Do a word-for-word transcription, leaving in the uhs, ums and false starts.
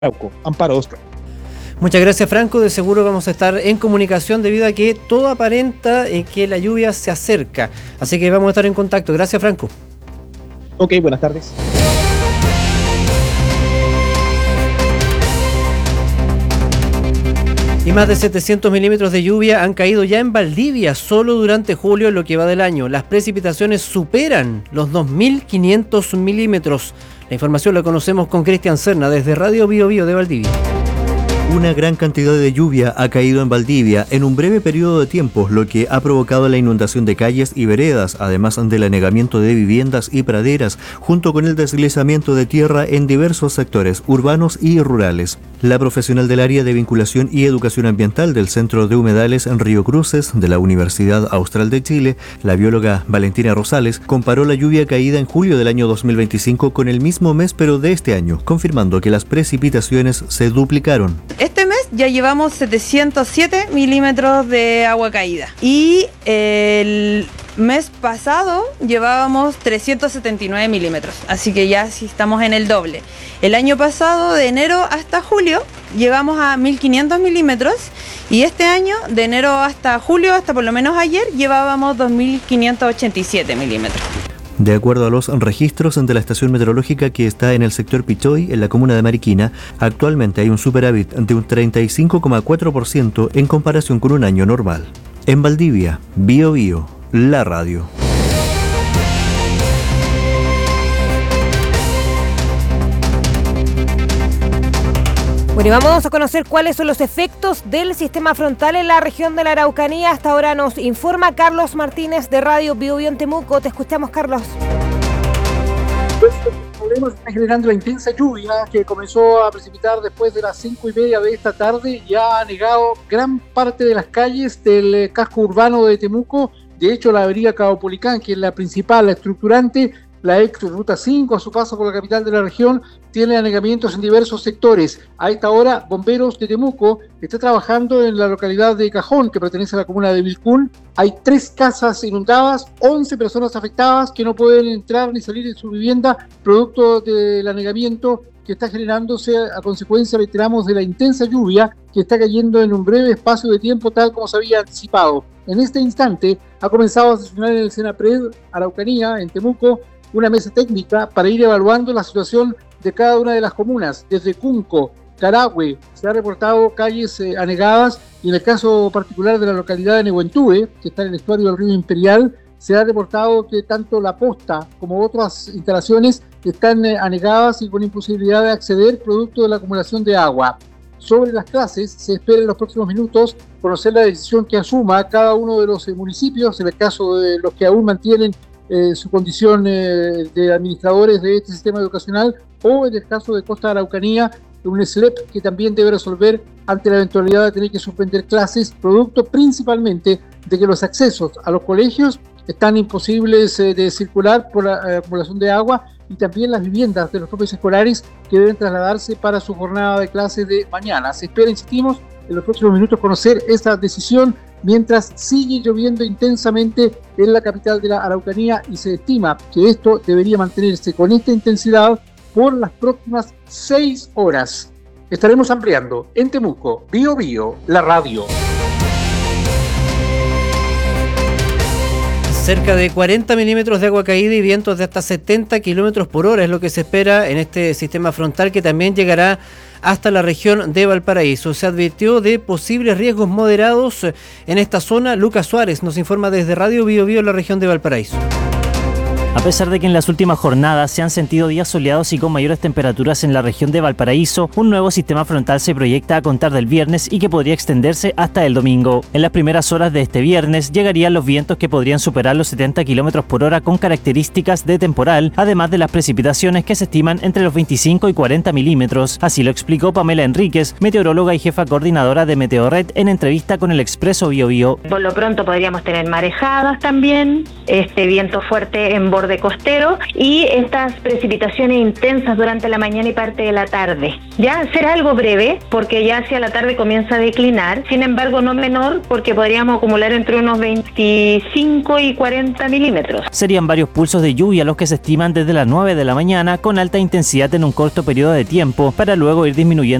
Arauco. Amparo, Oscar. Muchas gracias, Franco. De seguro vamos a estar en comunicación debido a que todo aparenta eh, que la lluvia se acerca. Así que vamos a estar en contacto. Gracias, Franco. Ok, buenas tardes. Y más de setecientos milímetros de lluvia han caído ya en Valdivia solo durante julio en lo que va del año. Las precipitaciones superan los dos mil quinientos milímetros. La información la conocemos con Cristian Serna desde Radio Bio Bio de Valdivia. Una gran cantidad de lluvia ha caído en Valdivia en un breve periodo de tiempo, lo que ha provocado la inundación de calles y veredas, además del anegamiento de viviendas y praderas, junto con el deslizamiento de tierra en diversos sectores urbanos y rurales. La profesional del área de vinculación y educación ambiental del Centro de Humedales en Río Cruces de la Universidad Austral de Chile, la bióloga Valentina Rosales, comparó la lluvia caída en julio del año dos mil veinticinco con el mismo mes pero de este año, confirmando que las precipitaciones se duplicaron. Este mes ya llevamos setecientos siete milímetros de agua caída y el mes pasado llevábamos trescientos setenta y nueve milímetros, así que ya sí estamos en el doble. El año pasado, de enero hasta julio, llegamos a mil quinientos milímetros y este año, de enero hasta julio, hasta por lo menos ayer, llevábamos dos mil quinientos ochenta y siete milímetros. De acuerdo a los registros de la estación meteorológica que está en el sector Pichoy, en la comuna de Mariquina, actualmente hay un superávit de un treinta y cinco coma cuatro por ciento en comparación con un año normal. En Valdivia, Bio Bio, la radio. Bueno, y vamos a conocer cuáles son los efectos del sistema frontal en la región de la Araucanía. Hasta ahora nos informa Carlos Martínez de Radio Bio Bio en Temuco. Te escuchamos, Carlos. Los problemas están generando la intensa lluvia que comenzó a precipitar después de las cinco y media de esta tarde. Ya ha anegado gran parte de las calles del casco urbano de Temuco. De hecho, la avenida Caupolicán, que es la principal, la estructurante, la ex Ruta cinco, a su paso por la capital de la región, tiene anegamientos en diversos sectores. A esta hora, Bomberos de Temuco está trabajando en la localidad de Cajón, que pertenece a la comuna de Vilcún. Hay tres casas inundadas, once personas afectadas que no pueden entrar ni salir de su vivienda, producto del anegamiento que está generándose a consecuencia, reiteramos, de la intensa lluvia que está cayendo en un breve espacio de tiempo, tal como se había anticipado. En este instante, ha comenzado a sesionar en el Senapred Araucanía, en Temuco, una mesa técnica para ir evaluando la situación de cada una de las comunas. Desde Cunco, Carahue, se ha reportado calles eh, anegadas, y en el caso particular de la localidad de Nehuentúe, que está en el estuario del río Imperial, se ha reportado que tanto la posta como otras instalaciones están eh, anegadas y con imposibilidad de acceder producto de la acumulación de agua. Sobre las clases, se espera en los próximos minutos conocer la decisión que asuma cada uno de los eh, municipios, en el caso de los que aún mantienen Eh, su condición eh, de administradores de este sistema educacional, o en el caso de Costa Araucanía, un S L E P que también debe resolver ante la eventualidad de tener que suspender clases, producto principalmente de que los accesos a los colegios están imposibles eh, de circular por la eh, acumulación de agua, y también las viviendas de los propios escolares que deben trasladarse para su jornada de clases de mañana. Se espera, insistimos, en los próximos minutos conocer esa decisión, mientras sigue lloviendo intensamente en la capital de la Araucanía, y se estima que esto debería mantenerse con esta intensidad por las próximas seis horas. Estaremos ampliando en Temuco, Bio Bio, la radio. Cerca de cuarenta milímetros de agua caída y vientos de hasta setenta kilómetros por hora es lo que se espera en este sistema frontal, que también llegará hasta la región de Valparaíso. Se advirtió de posibles riesgos moderados en esta zona. Lucas Suárez nos informa desde Radio Bio Bio en la región de Valparaíso. A pesar de que en las últimas jornadas se han sentido días soleados y con mayores temperaturas en la región de Valparaíso, un nuevo sistema frontal se proyecta a contar del viernes y que podría extenderse hasta el domingo. En las primeras horas de este viernes llegarían los vientos que podrían superar los setenta kilómetros por hora con características de temporal, además de las precipitaciones que se estiman entre los veinticinco y cuarenta milímetros. Así lo explicó Pamela Enríquez, meteoróloga y jefa coordinadora de Meteorred, en entrevista con el Expreso Bio Bio. Por lo pronto podríamos tener marejadas también, este viento fuerte en borde costero y estas precipitaciones intensas durante la mañana y parte de la tarde. Ya será algo breve porque ya hacia la tarde comienza a declinar, sin embargo no menor porque podríamos acumular entre unos veinticinco y cuarenta milímetros. Serían varios pulsos de lluvia los que se estiman desde las nueve de la mañana con alta intensidad en un corto periodo de tiempo para luego ir disminuyendo